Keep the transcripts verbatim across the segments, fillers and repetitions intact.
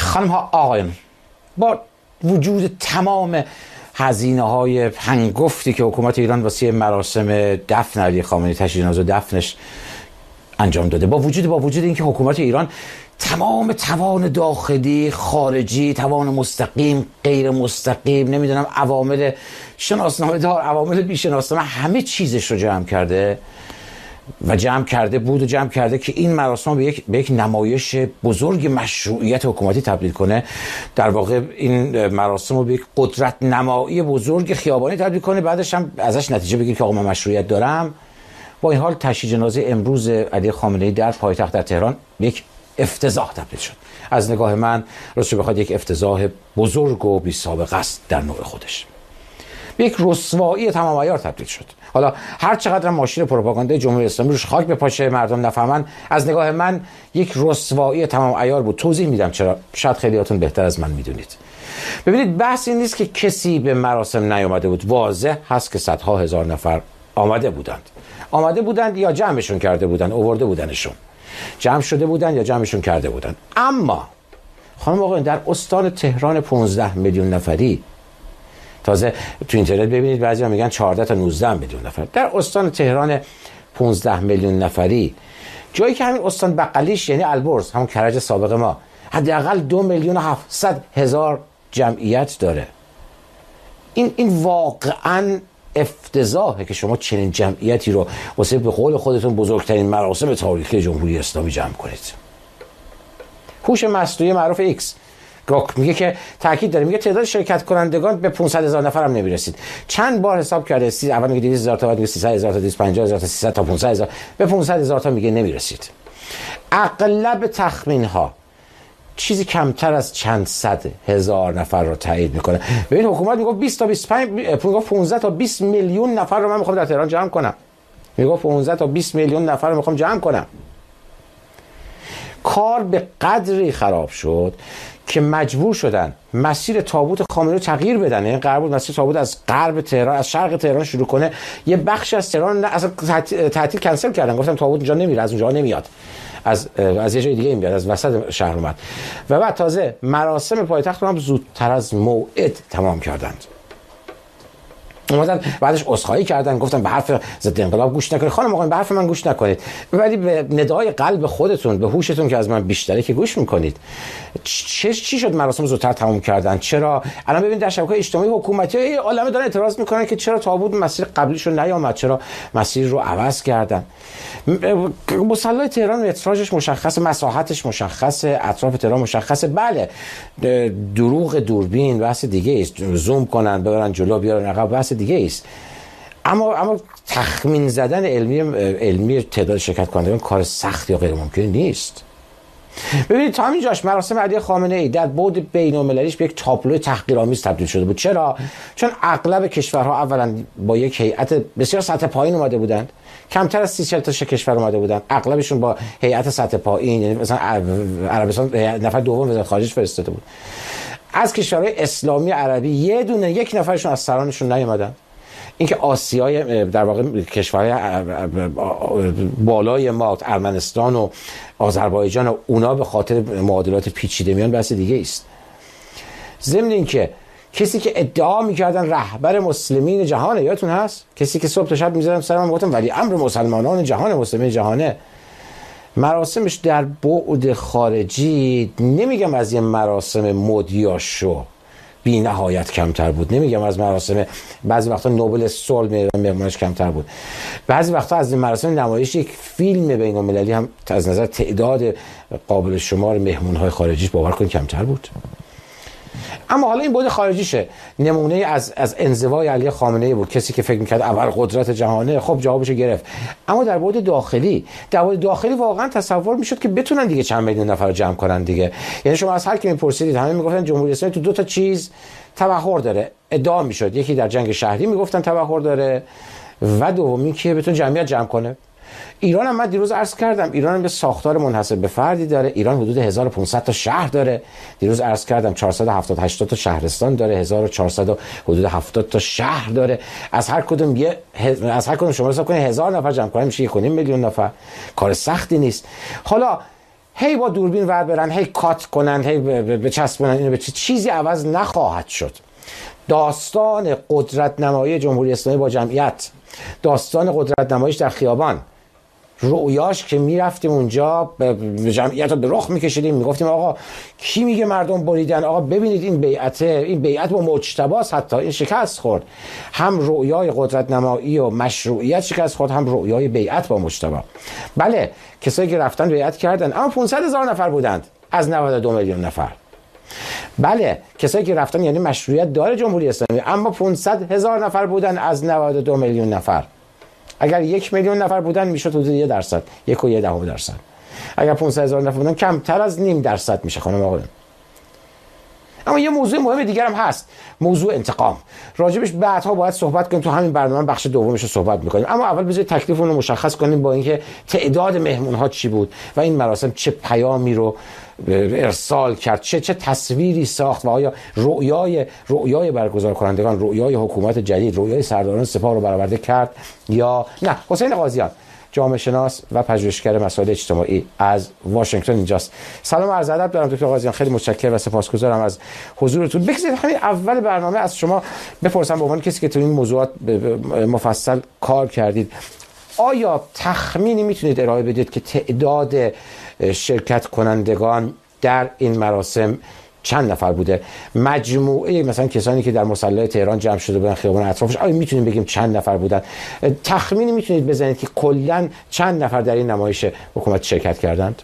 خانم ها آقایان، با وجود تمام هزینه های هنگفتی که حکومت ایران واسه مراسم دفن علی خامنه‌ای، تشییع جنازه و دفنش انجام داده، با وجود با وجود اینکه حکومت ایران تمام توان داخلی، خارجی، توان مستقیم، غیر مستقیم، نمیدونم عوامل شناسنامه دار، عوامل بی‌شناسنامه، همه چیزش رو جمع کرده و جمع کرده بود و جمع کرده که این مراسم به یک به یک نمایش بزرگ مشروعیت حکومتی تبدیل کنه. در واقع این مراسم رو به یک قدرت نمایی بزرگ خیابانی تبدیل کنه، بعدش هم ازش نتیجه بگیر که آقا من مشروعیت دارم. با این حال تشییع جنازه امروز علی خامنه‌ای در پایتخت در تهران یک افتضاح تبدیل شد. از نگاه من راستش بخواد یک افتضاح بزرگ و بی سابقه است در نوع خودش. به یک رسوایی تمام عیار تبدیل شد. حالا هر چقدر ماشین پروپاگاندای جمهوری اسلامی روش خاک بپاشه، مردم نفهمن، از نگاه من یک رسوایی تمام عیار بود. توضیح میدم چرا، شاید خیلیاتون بهتر از من میدونید. ببینید، بحث این نیست که کسی به مراسم نیامده بود. واضح هست که صدها هزار نفر آمده بودند. آمده بودند یا جمعشون کرده بودند، آورده بودنشون. جمع شده بودند یا جمعشون کرده بودند. اما خانم آقایان، در استان تهران پانزده میلیون نفری، تازه تو اینترنت ببینید بعضیا میگن چهارده تا نوزده میلیون نفر، در استان تهران پانزده میلیون نفری، جایی که همین استان بغلیش یعنی البرز، همون کرج سابق ما، حداقل دو میلیون و هفتصد هزار جمعیت داره. این این واقعاً افتضاحه که شما چنین جمعیتی رو واسه به قول خودتون بزرگترین مراسم تاریخی جمهوری اسلامی جمع کنید. هوش مصنوعی معروف ایکس میگه که تاکید داره، میگه تعداد شرکت کنندگان به پانصد هزار نفر هم نمیرسید. چند بار حساب کرده، سی اول میگه دویست هزار تا، بعد میگه سیصد هزار تا، دویست و پنجاه هزار تا، سیصد تا پانصد هزار، به پانصد هزار تا میگه نمیرسید. اغلب تخمین ها چیزی کمتر از چند صد هزار نفر رو تایید میکنه. ببین حکومت میگه بیست تا بیست و پنج، میگه پانزده تا بیست میلیون نفر رو من میخوام در تهران جمع کنم. میگه پانزده تا بیست میلیون نفر رو میخوام جمع کنم. کار به قدری خراب شد که مجبور شدن مسیر تابوت خامنه‌ای رو تغییر بدن. یعنی قرار بود مسیر تابوت از غرب تهران، از شرق تهران شروع کنه. یه بخش از تهران اصلا تعطیل کنسل کردن، گفتن تابوت اونجا نمیره، از اونجا نمیاد، از از یه جای دیگه میاد، از وسط شهر اومد. و بعد تازه مراسم پایتخت رو هم زودتر از موعد تمام کردند. اومدن بعدش عذرخواهی کردن، گفتن به حرف ضد انقلاب گوش نکنید. خانم آقایان، به حرف من گوش نکنید، ولی به ندای قلب خودتون، به هوشتون که از من بیشتره که گوش میکنید. چه چی شد مراسم زودتر تمام کردن؟ چرا الان ببین در شبکه‌های اجتماعی حکومتی عالمه دارن اعتراض میکنن که چرا تابوت مسیر قبلیشون نیامد، چرا مسیر رو عوض کردن. مصلی تهران متراژش مشخصه، مساحتش مشخصه، اطراف تهران مشخصه. بله، دروغ دوربین بحث دیگه است، زوم کنن ببرن جلو بیارن عقب بحث دیگه است. اما اما تخمین زدن علمی علمی تعداد شرکت کنندگان کار سخت یا غیر ممکن نیست. ببینید تا همین جاش مراسم علی خامنه‌ای در بعد بین‌المللیش به یک تابلوی تحقیرآمیز تبدیل شده بود. چرا؟ چون اغلب کشورها اولا با یک هیئت بسیار سطح پایین اومده بودند، کمتر از سی چهل تا کشور اومده بودند، اغلبشون با هیئت سطح پایین، یعنی مثلا عربستان نفر دوم وزارت خارجه فرستاده بود. از کشورهای اسلامی عربی یه دونه یک نفرشون از سرانشون نیومدن. اینکه آسیای در واقع کشورهای بالای ما، ارمنستان و آذربایجان و اونا به خاطر معادلات پیچیده میان بحث دیگه است. ضمن اینکه کسی که ادعا میکردن رهبر مسلمین جهانه، یادتون هست؟ کسی که صبح تا شب میذارم سرم میگفتم ولی امر مسلمانان جهان، مسلمین جهانه، مراسمش در بعد خارجی نمیگم از یه مراسم مدیاشو بی نهایت کمتر بود، نمیگم از مراسم بعضی وقتا نوبل صلح مهمانش کمتر بود، بعضی وقتا از این مراسم نمایش یک فیلم بین‌المللی هم از نظر تعداد قابل شمار مهمونهای خارجیش باور کنید کمتر بود. اما حالا این بود خارجیشه، نمونه از از انزوای علی خامنه‌ای بود، کسی که فکر می‌کرد اول قدرت جهانه، خب جوابشو گرفت. اما در بود داخلی، در بود داخلی واقعا تصور میشد که بتونن دیگه چند میلیون نفر رو جمع کنن دیگه. یعنی شما از هر کی میپرسیدید همه میگفتن جمهوری اسلامی تو دو تا چیز تبحر داره، ادعا میشد، یکی در جنگ شهری میگفتن تبحر داره و دومی که بتونه جمعیت جمع کنه. ایران هم من دیروز عرض کردم، ایران هم به ساختار منحصر به فردی داره. ایران حدود هزار و پانصد تا شهر داره. دیروز عرض کردم چهارصد و هفتاد هشتاد تا شهرستان داره، هزار و چهارصد و حدود هفتاد تا شهر داره. از هر کدوم یه از هر کدوم شما حساب کنید هزار نفر جمع کنید میشه یک و نیم میلیون نفر. کار سختی نیست. حالا هی با دوربین ور برن، هی کات کنن، هی بچسبونن اینو به چیزی عوض نخواهد شد. داستان قدرت نمایی جمهوری اسلامی با جمعیت، داستان قدرت نماییش در خیابان، رؤیاش که میرفتیم اونجا به جمعیت رو به رخ میکشیدیم، میگفتیم آقا کی میگه مردم بریدن، آقا ببینید این بیعته، این بیعت با مجتباست، حتی این شکست خورد. هم رؤیای قدرت نمایی و مشروعیت شکست خورد، هم رؤیای بیعت با مجتبا. بله کسایی که رفتن بیعت کردن، اما پانصد هزار نفر بودند از نود و دو میلیون نفر. بله کسایی که رفتن یعنی مشروعیت داره جمهوری اسلامی، اما پانصد هزار نفر بودن از نود و دو میلیون نفر. اگر یک میلیون نفر بودن میشد حدود یک درصد، یک و یک دهم درصد. اگر پانصد هزار نفر بودن کمتر از نیم درصد میشه خانم آقایون. اما یه موضوع مهم دیگر هم هست، موضوع انتقام. راجبش بعدها باید صحبت کنیم، تو همین برنامه بخش دومش رو صحبت میکنیم. اما اول بذارید تکلیف اون رو مشخص کنیم با اینکه تعداد مهمون ها چی بود و این مراسم چه پیامی رو ارسال کرد، چه چه تصویری ساخت و آیا رؤیای رؤیای برگزار کنندگان، رؤیای حکومت جدید، رؤیای سرداران سپاه رو برآورده کرد یا نه. حسین قاضیان، جامعه شناس و پژوهشگر مسائل اجتماعی از واشنگتن اینجاست. سلام و عرض ادب دارم دکتر قاضیان، خیلی متشکرم و سپاسگزارم از حضورتون. بگذارید همین اول برنامه از شما بپرسم به عنوان کسی که تو این موضوعات مفصل کار کردید، آیا تخمینی میتونید ارائه بدید که تعداد شرکت کنندگان در این مراسم چند نفر بوده؟ مجموعه مثلا کسانی که در مصلی تهران جمع شده بودن خیابان اطرافش، آیا میتونیم بگیم چند نفر بودن؟ تخمینی میتونید بزنید که کلا چند نفر در این نمایش حکومت شرکت کردند؟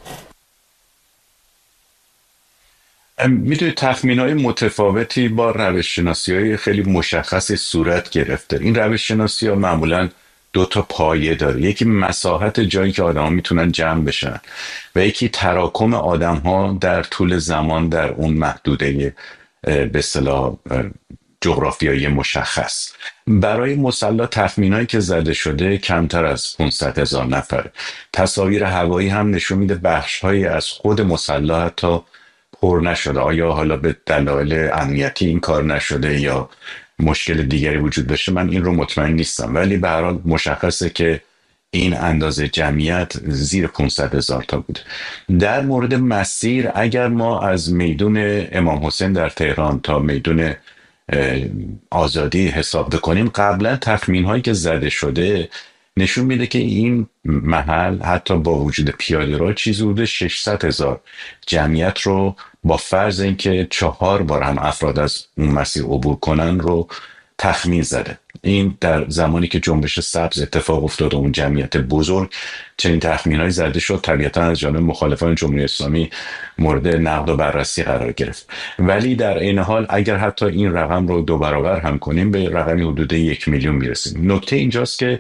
میدونید تخمین‌های متفاوتی با روش‌شناسی‌های خیلی مشخصی صورت گرفته. این روش‌شناسی‌ها معمولاً دو تا پایه داره، یکی مساحت جایی که آدم‌ها میتونن جمع بشن و یکی تراکم آدم‌ها در طول زمان در اون محدوده به اصطلاح جغرافیایی مشخص. برای مصلی تخمینایی که زده شده کمتر از پانصد هزار نفر. تصاویر هوایی هم نشون میده بخش‌هایی از خود مصلی حتی پر نشده. آیا حالا به دلایل امنیتی این کار نشده یا مشکل دیگری وجود داشته، من این رو مطمئن نیستم، ولی به هر حال مشخصه که این اندازه جمعیت زیر پانصد هزار تا بود. در مورد مسیر، اگر ما از میدون امام حسین در تهران تا میدون آزادی حساب بکنیم، قبلا تخمین هایی که زده شده نشون میده که این محل حتی با وجود پیاده رو چیزی حدود ششصد هزار جمعیت رو با فرض اینکه چهار بار هم افراد از اون مسیر عبور کنن رو تخمین زده. این در زمانی که جنبش سبز اتفاق افتاد و اون جمعیت بزرگ، چنین تخمین‌هایی زده شد، طبیعتا از جانب مخالفان جمهوری اسلامی مورد نقد و بررسی قرار گرفت. ولی در این حال اگر حتی این رقم رو دو برابر هم کنیم به رقمی حدود یک میلیون میرسیم. نکته اینجاست که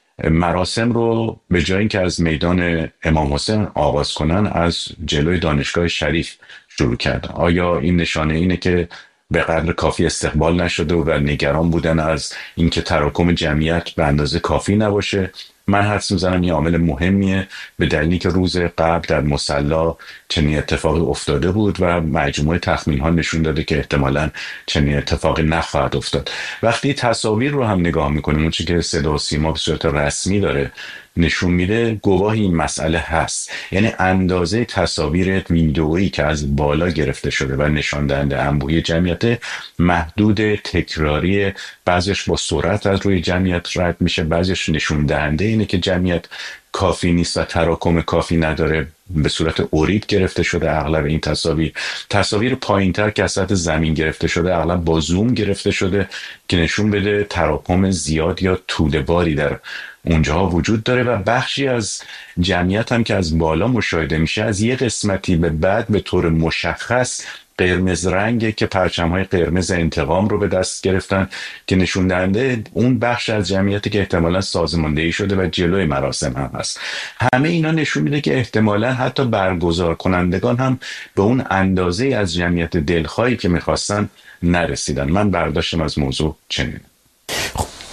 مراسم رو به جای اینکه از میدان امام حسین آغاز کنن، از جلوی دانشگاه شریف شروع کردن. آیا این نشانه اینه که به قدر کافی استقبال نشده و نگران بودن از اینکه تراکم جمعیت به اندازه کافی نباشه؟ من حدس میزنم یه عامل مهمیه، به دلیلی که روز قبل در مصلی چنین اتفاقی افتاده بود و مجموعه تخمین ها نشون داده که احتمالاً چنین اتفاقی نخواهد افتاد. وقتی تصاویر رو هم نگاه میکنیم، اون چیزی که صدا و سیما به صورت رسمی داره نشون میده، گواه این مسئله هست. یعنی اندازه تصاویر ویدئویی که از بالا گرفته شده و نشان دهنده انبوهی جمعیت محدود، تکراری، بعضیش با سرعت از روی جمعیت رد میشه، بعضیش نشون دهنده اینه که جمعیت کافی نیست و تراکم کافی نداره، به صورت اورید گرفته شده. اغلب این تصاویر تصاویر پایینتر که از سطح زمین گرفته شده، اغلب با زوم گرفته شده که نشون بده تراکم زیاد یا توده باری در اونجاها وجود داره و بخشی از جمعیت هم که از بالا مشاهده میشه از یه قسمتی به بعد به طور مشخص قرمز رنگه که پرچم‌های قرمز انتقام رو به دست گرفتن که نشون دهنده اون بخش از جمعیتی که احتمالاً سازماندهی شده و جلوی مراسم هم هست. همه اینا نشون میده که احتمالاً حتی برگزار کنندگان هم به اون اندازه از جمعیت دلخواهی که میخواستن نرسیدن. من برداشتم از موضوع چنین.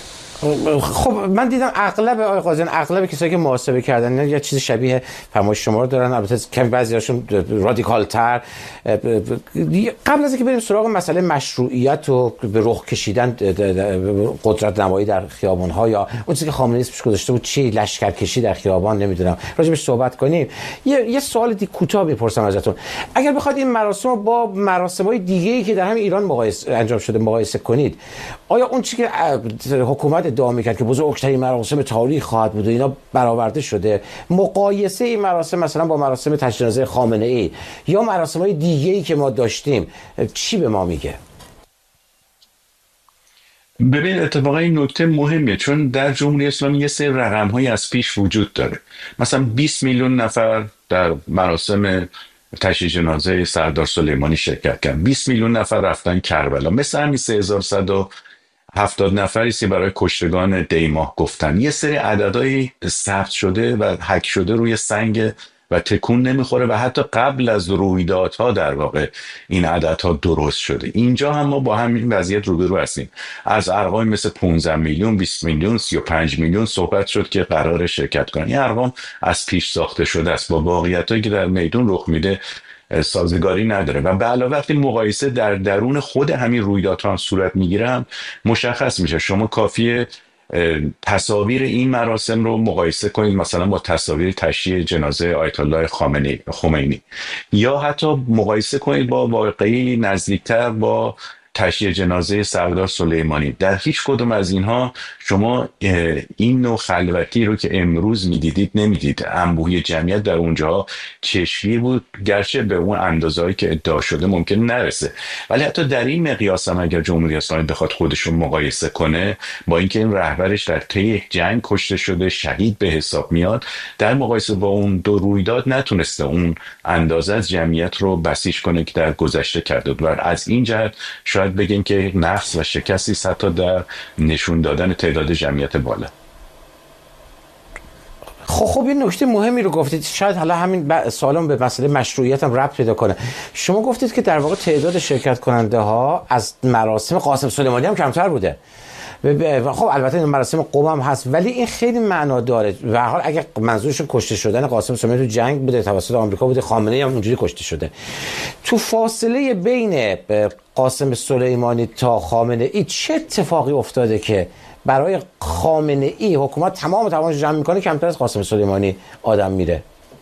خب من دیدم اغلب آقای قاضیان، اغلب کسایی که محاسبه کردن یا چیز شبیه فرمایش شما رو دارن، البته کمی بعضیاشون رادیکال تر. قبل از اینکه بریم سراغ مسئله مشروعیت و به رخ کشیدن قدرت نمایی در خیابان ها یا اون چیزی که خامنه‌ای اسمش گذاشته بود چی، لشکرکشی در خیابان، نمیدونم راجعش صحبت کنیم، یه یه سوال دی کوتاه بپرسم ازتون. اگر بخواید این مراسم با مراسم‌های دیگه‌ای که در همین ایران مقایسه انجام شده مقایسه کنید، آیا اون چیزی که حکومت ادعا می‌کرد که بزرگترین مراسم تاریخ خواهد بود و اینا برآورده شده، مقایسه این مراسم مثلا با مراسم تجدید نظر خامنه‌ای یا مراسم‌های دیگه‌ای که ما داشتیم چی به ما میگه؟ ببین اتفاقا این نکته مهمه، چون در جمهوری اسلامی یه سری رقم‌های از پیش وجود داره. مثلا بیست میلیون نفر در مراسم تشییع جنازه سردار سلیمانی شرکت کردن، بیست میلیون نفر رفتن کربلا، مثل همین سه هزار و صد و هفتاد نفری که برای کشتگان دیماه گفتن. یه سری عددهای ثبت شده و حک شده روی سنگ و تکون نمیخوره و حتی قبل از رویدادها در واقع این عددها درست شده. اینجا هم ما با همین وضعیت روبرو هستیم. از ارقام مثل پانزده میلیون، بیست میلیون، سی و پنج میلیون صحبت شد که قرار شرکت کنن. این ارقام از پیش ساخته شده است، با واقعیتایی که در میدون رخ میده سازگاری نداره و به علاوه وقتی مقایسه در درون خود همین رویدادها هم صورت میگیره هم مشخص میشه. شما کافیه تصاویر این مراسم رو مقایسه کنید مثلا با تصاویر تشییع جنازه آیت الله خمینی یا حتی مقایسه کنید با واقعی نزدیکتر با تشییع جنازه سردار سلیمانی. در هیچ کدوم از اینها شما این نوع خلوتی رو که امروز میدیدید نمیدید. انبوهی جمعیت در اونجا چشمی بود، گرچه به اون اندازه‌ای که ادعا شده ممکن نرسه، ولی حتی در این مقیاس هم اگر جمهوری اسلامی بخواد خودش رو مقایسه کنه با اینکه این رهبرش در طی جنگ کشته شده، شهید به حساب میاد، در مقایسه با اون دو رویداد نتونسته اون اندازه از جمعیت رو بسیج کنه که در گذشته کرده بود. و از این جهت شاید بگیم که نقص و شکستی حتی در نشون دادن تعداد جمعیت بالا. خب خب این نکته مهمی رو گفتید، شاید حالا همین سوالم به مسئله مشروعیت هم ربط پیدا کنه. شما گفتید که در واقع تعداد شرکت کننده ها از مراسم قاسم سلیمانی هم کمتر بوده. خب البته این مراسم قم هم هست، ولی این خیلی معنا داره. به هر حال اگه منظورشون کشته شدن قاسم سلیمانی تو جنگ بوده، توسط آمریکا بوده، خامنه‌ای هم اونجوری کشته شده، تو فاصله بین قاسم سلیمانی تا خامنه‌ای چه اتفاقی افتاده که برای خامنه‌ای حکومت تمام توانش جمع میکنه کمتر از قاسم سلیمانی آدم میره؟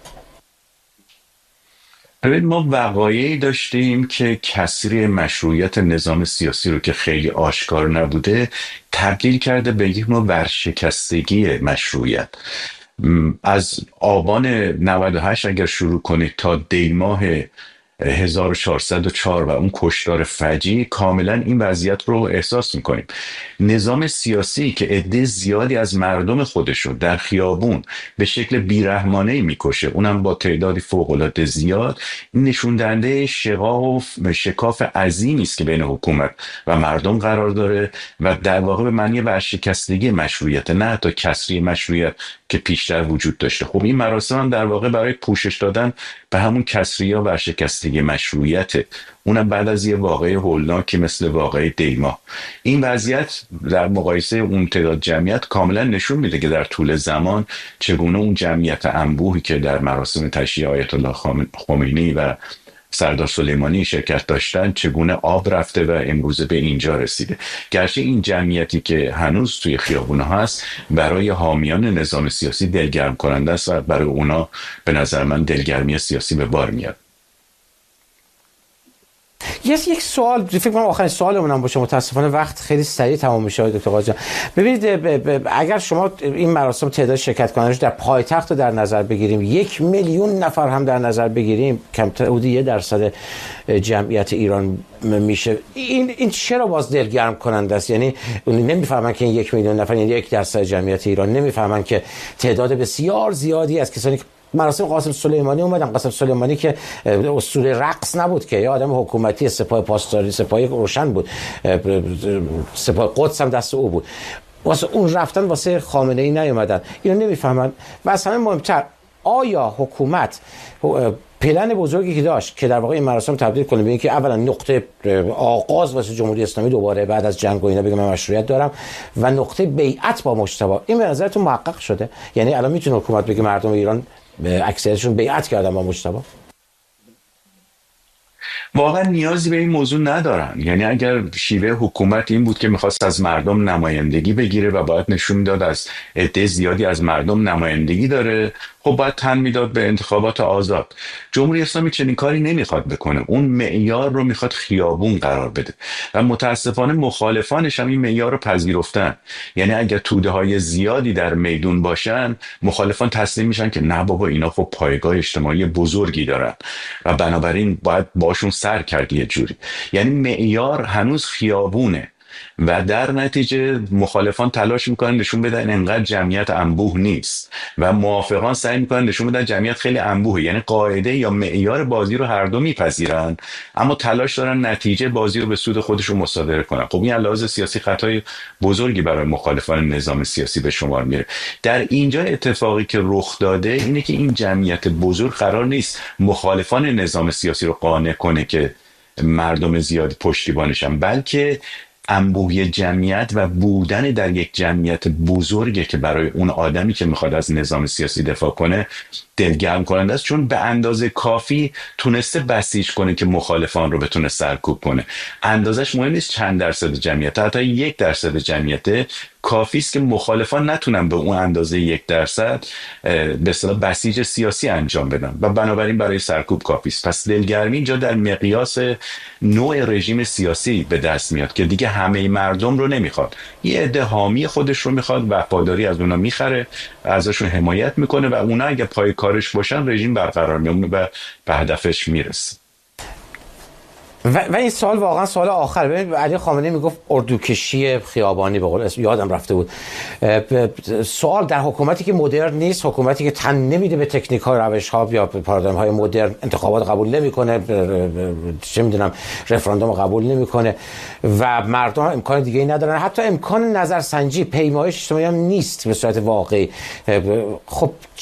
ببین ما وقایعی داشتیم که کسری مشروعیت نظام سیاسی رو که خیلی آشکار نبوده تبدیل کرده به یک نوع ورشکستگی مشروعیت. از آبان نود و هشت اگر شروع کنید تا دیماه هزار و چهارصد و چهار و اون کشتار فجیع کاملا این وضعیت رو احساس میکنیم. نظام سیاسی که عده زیادی از مردم خودش رو در خیابون به شکل بیرحمانه‌ای میکشه، اونم با تعدادی فوق‌العاده زیاد، این نشون دهنده شقاق و شکاف عظیمی است که بین حکومت و مردم قرار داره و در واقع به معنی ورشکستگی مشروعیت، نه حتی کسری مشروعیت که پیشتر وجود داشته. خب این مراسم هم در واقع برای پوشش دادن به همون کسری یا ورشکستگی مشروعیت، اونم بعد از یه واقعه هولناکی مثل واقعه دیما. این وضعیت در مقایسه اون تعداد جمعیت کاملا نشون میده که در طول زمان چگونه اون جمعیت انبوهی که در مراسم تشییع آیت الله خمینی و سردار سلیمانی شرکت داشتن چگونه آب رفته و امروز به اینجا رسیده. گرچه این جمعیتی که هنوز توی خیابونه هست برای حامیان نظام سیاسی دلگرم کننده است و برای اونا به نظر من دلگرمی سیاسی به بار میاد. یس یک سوال فکر کنم آخرین سوالمون هم باشه، متاسفانه وقت خیلی سریع تمام میشه دکتر قاضی جان. ببینید اگر شما این مراسم تعداد شرکت کنندگان در پایتخت رو در نظر بگیریم، یک میلیون نفر هم در نظر بگیریم، کمتر حدود یک درصد جمعیت ایران میشه، این این چرا باز دلگرم کننده است؟ یعنی نمیفهمن که این یک میلیون نفر یعنی یک درصد جمعیت ایران، نمیفهمن که تعداد بسیار زیادی از کسانی که مراسم قاسم سلیمانی اومدن، قاسم سلیمانی که اسطوره رقص نبود که، یا آدم حکومتی، سپاه پاسداری، سپاه روشن بود، سپاه قدس هم دست او بود، واسه اون رفتن واسه خامنه‌ای نیومدن. اینو نمیفهمن و از همه مهمتر آیا حکومت پلن بزرگی که داشت که در واقع این مراسم تبدیل کنه به اینکه اولا نقطه آغاز واسه جمهوری اسلامی دوباره بعد از جنگ و اینا بگم من مشروعیت دارم و نقطه بیعت با مجتبی، این به نظرتون محقق شده؟ یعنی الان میتونه حکومت بگه مردم ایران اکثریتشون بیعت کردن با مجتبی؟ واقعا نیازی به این موضوع ندارن. یعنی اگر شیوه حکومت این بود که میخواست از مردم نمایندگی بگیره و باید نشون میداد از عده زیادی از مردم نمایندگی داره، خب باید تن میداد به انتخابات آزاد. جمهوری اسلامی چنین کاری نمیخواد بکنه، اون معیار رو میخواد خیابون قرار بده و متاسفانه مخالفانش هم این معیار رو پذیرفتن. یعنی اگر توده های زیادی در میدون باشن، مخالفان تسلیم میشن که نه بابا اینا خب پایگاه اجتماعی بزرگی دارن و بنابراین باید باشون سر کرد یه جوری. یعنی معیار هنوز خیابونه و در نتیجه مخالفان تلاش میکنن نشون بدن انقدر جمعیت انبوه نیست و موافقان سعی میکنن نشون بدن جمعیت خیلی انبوهه. یعنی قاعده یا معیار بازی رو هر دو میپذیرن، اما تلاش دارن نتیجه بازی رو به سود خودشون مصادره کنن. خب این لحاظ سیاسی خطای بزرگی برای مخالفان نظام سیاسی به شمار میره. در اینجا اتفاقی که رخ داده اینه که این جمعیت بزرگ قرار نیست مخالفان نظام سیاسی رو قانع کنه که مردم زیادی پشتیبانشن، بلکه انبوهی جمعیت و بودن در یک جمعیت بزرگه که برای اون آدمی که میخواد از نظام سیاسی دفاع کنه دلگرم کننده است، چون به اندازه کافی تونسته بسیج کنه که مخالفان رو بتونه سرکوب کنه. اندازش مهم نیست چند درصد جمعیت، حتی یک درصد جمعیت کافی است که مخالفان نتونن به اون اندازه یک درصد به اصطلاح بسیج سیاسی انجام بدن و بنابراین برای سرکوب کافی است. پس دلگرمی اینجا در مقیاس نوع رژیم سیاسی به دست میاد که دیگه همه مردم رو نمیخواد، یه عده حامی خودش رو میخواد، وفاداری از اونا میخره، ازشون حمایت میکنه و اونا اگه پای کارش باشن رژیم برقرار میمونه و به هدفش میرسه. و, و این سوال واقعا سوال آخر. ببین علی خامنه‌ای میگفت اردوکشی خیابانی، به قول اسم یادم رفته بود. سوال در حکومتی که مدرن نیست، حکومتی که تن نمیده به تکنیک ها، روش ها یا پارادایم های مدرن، انتخابات قبول نمیکنه، چه میدونم رفراندوم قبول نمیکنه و مردم امکان دیگه ای ندارن، حتی امکان نظرسنجی پیمایش اجتماعی هم نیست به صورت واقعی. خب